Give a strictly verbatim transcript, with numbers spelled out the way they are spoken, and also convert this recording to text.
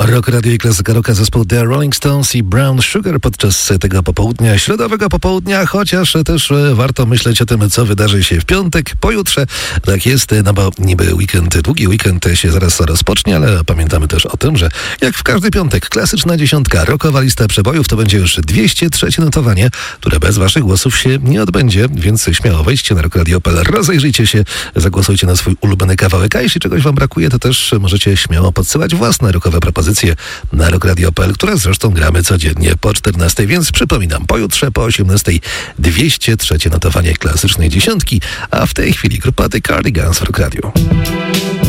Rock Radio i Klasyka Rocka, zespół The Rolling Stones i Brown Sugar podczas tego popołudnia, środowego popołudnia, chociaż też warto myśleć o tym, co wydarzy się w piątek, pojutrze. Tak jest, no bo niby weekend, długi weekend się zaraz rozpocznie, ale pamiętamy też o tym, że jak w każdy piątek, klasyczna dziesiątka, rockowa lista przebojów to będzie już dwieście trzecie notowanie, które bez waszych głosów się nie odbędzie, więc śmiało wejdźcie na Rock Radio kropka p l, rozejrzyjcie się, zagłosujcie na swój ulubiony kawałek, a jeśli czegoś wam brakuje, to też możecie śmiało podsyłać własne rockowe propozycje na rock radio kropka p l, które zresztą gramy codziennie po czternastej, więc przypominam, pojutrze po osiemnastej dwieście trzecie notowanie klasycznej dziesiątki, a w tej chwili grupa The Cardigans w Rock Radio.